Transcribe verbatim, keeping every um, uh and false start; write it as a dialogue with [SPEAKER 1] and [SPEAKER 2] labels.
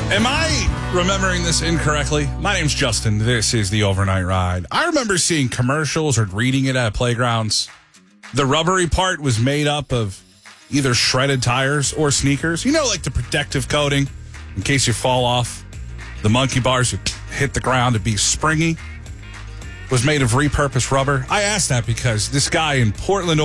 [SPEAKER 1] Am I remembering this incorrectly? My name's Justin. This is the Overnight Ride. I remember seeing commercials or reading it at playgrounds. The rubbery part was made up of either shredded tires or sneakers. You know, like the protective coating in case you fall off. The monkey bars would hit the ground to be springy. Was made of repurposed rubber. I asked that because this guy in Portland,